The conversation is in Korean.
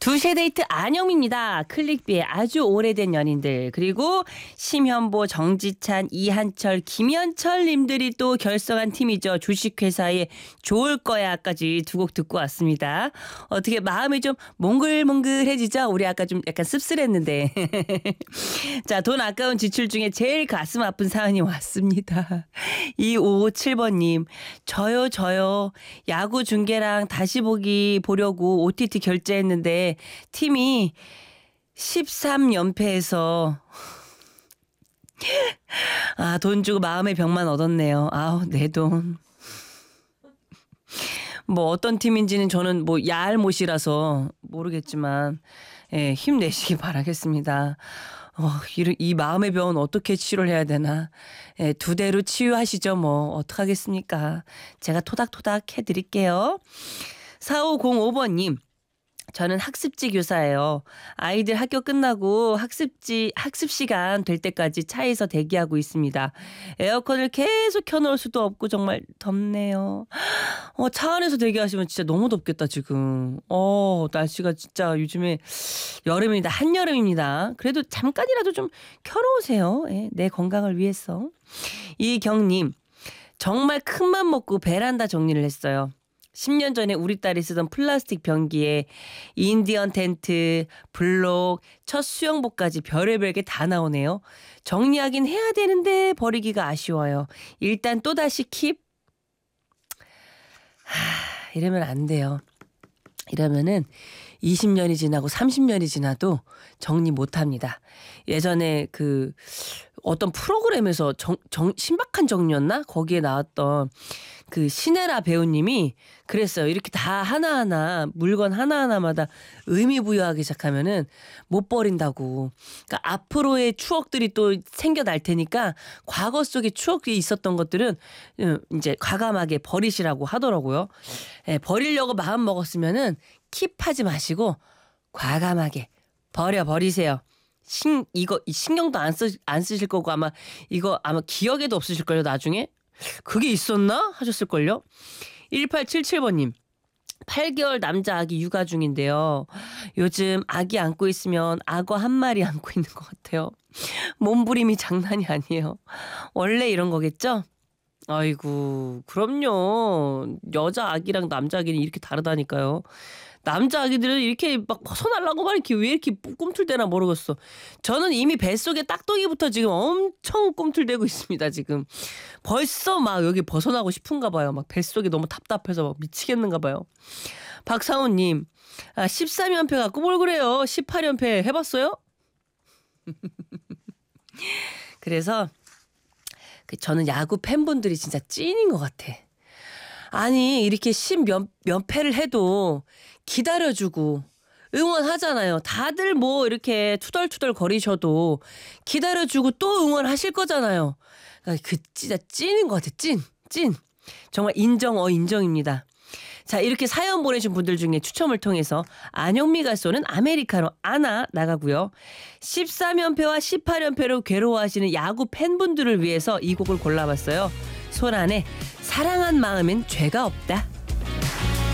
두세 데이트 안영미입니다. 클릭비의 아주 오래된 연인들 그리고 심현보, 정지찬, 이한철, 김현철 님들이 또 결성한 팀이죠. 주식회사의 좋을 거야까지 두 곡 듣고 왔습니다. 어떻게 마음이 좀 몽글몽글해지죠? 우리 아까 좀 약간 씁쓸했는데. 자, 돈 아까운 지출 중에 제일 가슴 아픈 사연이 왔습니다. 2557번님 저요 야구 중계랑 다시 보려고 OTT 결제했는데 팀이 13연패해서 돈 주고 마음의 병만 얻었네요. 아우 내 돈. 뭐 어떤 팀인지는 저는 뭐 야알못이라서 모르겠지만 힘내시기 바라겠습니다. 이 마음의 병은 어떻게 치료를 해야 되나. 두 대로 치유하시죠. 뭐 어떡하겠습니까. 제가 토닥토닥 해드릴게요. 4505번님 저는 학습지 교사예요. 아이들 학교 끝나고 학습 시간 될 때까지 차에서 대기하고 있습니다. 에어컨을 계속 켜놓을 수도 없고 정말 덥네요. 차 안에서 대기하시면 진짜 너무 덥겠다 지금. 날씨가 진짜 요즘에 여름입니다. 한여름입니다. 그래도 잠깐이라도 좀 켜놓으세요. 내 건강을 위해서. 이경님 정말 큰맘 먹고 베란다 정리를 했어요. 10년 전에 우리 딸이 쓰던 플라스틱 변기에 인디언 텐트, 블록, 첫 수영복까지 별의별 게 다 나오네요. 정리하긴 해야 되는데 버리기가 아쉬워요. 일단 또다시 킵. 이러면 안 돼요. 이러면은 20년이 지나고 30년이 지나도 정리 못합니다. 예전에 어떤 프로그램에서 신박한 정리였나? 거기에 나왔던 그 신혜라 배우님이 그랬어요. 이렇게 다 하나하나 물건 하나하나마다 의미 부여하기 시작하면은 못 버린다고. 그러니까 앞으로의 추억들이 또 생겨날 테니까 과거 속에 추억이 있었던 것들은 이제 과감하게 버리시라고 하더라고요. 버리려고 마음 먹었으면은 킵하지 마시고 과감하게 버리세요. 이거 신경도 안 쓰실 거고 아마 기억에도 없으실걸요 나중에. 그게 있었나? 하셨을걸요. 1877번님 8개월 남자 아기 육아 중인데요. 요즘 아기 안고 있으면 악어 한 마리 안고 있는 것 같아요. 몸부림이 장난이 아니에요. 원래 이런 거겠죠? 아이고 그럼요. 여자 아기랑 남자 아기는 이렇게 다르다니까요. 남자 아기들은 이렇게 막 벗어나려고만 왜 이렇게 꿈틀대나 모르겠어. 저는 이미 뱃속에 딱동이부터 지금 엄청 꿈틀대고 있습니다. 지금 벌써 막 여기 벗어나고 싶은가 봐요. 막 뱃속이 너무 답답해서 막 미치겠는가 봐요. 박상훈님 13연패 갖고 뭘 그래요. 18연패 해봤어요? 그래서 저는 야구 팬분들이 진짜 찐인 것 같아. 아니 이렇게 10몇 패를 해도 기다려주고 응원하잖아요. 다들 뭐 이렇게 투덜투덜 거리셔도 기다려주고 또 응원하실 거잖아요. 그러니까 진짜 찐인 것 같아. 찐. 정말 인정입니다. 자 이렇게 사연 보내신 분들 중에 추첨을 통해서 안영미가 쏘는 아메리카노 하나 나가고요. 13연패와 18연패로 괴로워하시는 야구 팬분들을 위해서 이 곡을 골라봤어요. 손안에 사랑한 마음엔 죄가 없다.